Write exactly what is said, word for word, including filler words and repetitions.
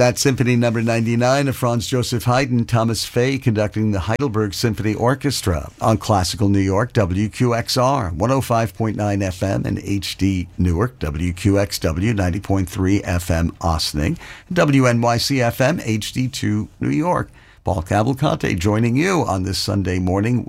That's Symphony Number ninety-nine of Franz Joseph Haydn, Thomas Fay conducting the Heidelberg Symphony Orchestra on Classical New York, W Q X R, one oh five point nine F M, and H D Newark, W Q X W, ninety point three F M Ossining, W N Y C F M, H D two New York. Paul Cavalcante joining you on this Sunday morning.